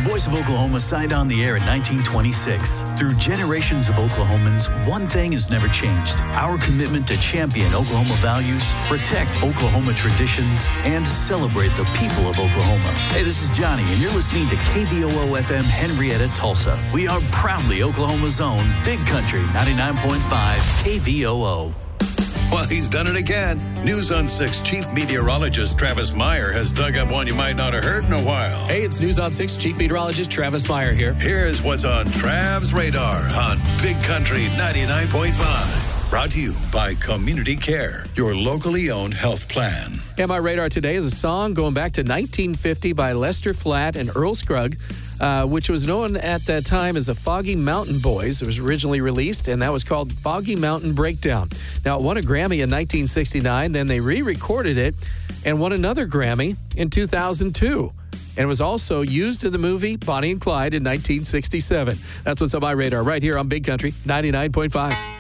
Voice of Oklahoma signed on the air in 1926. Through generations of Oklahomans, one thing has never changed. Our commitment to champion Oklahoma values, protect Oklahoma traditions, and celebrate the people of Oklahoma. Hey, this is Johnny, and you're listening to KVOO FM Henrietta, Tulsa. We are proudly Oklahoma's own Big Country 99.5 KVOO. Well, he's done it again. News on 6 Chief Meteorologist Travis Meyer has dug up one you might not have heard in a while. Hey, it's News on 6 Chief Meteorologist Travis Meyer here. Here's what's on Trav's radar on Big Country 99.5. Brought to you by Community Care, your locally owned health plan. And my radar today is a song going back to 1950 by Lester Flatt and Earl Scruggs, which was known at that time as the Foggy Mountain Boys. It was originally released, and that was called Foggy Mountain Breakdown. Now, it won a Grammy in 1969. Then they re-recorded it and won another Grammy in 2002. And it was also used in the movie Bonnie and Clyde in 1967. That's what's on my radar right here on Big Country 99.5.